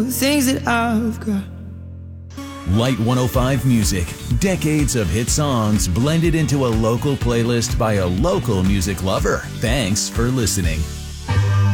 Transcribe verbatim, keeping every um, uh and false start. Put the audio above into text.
the things that I've got. Light one oh five Music. Decades of hit songs blended into a local playlist by a local music lover. Thanks for listening.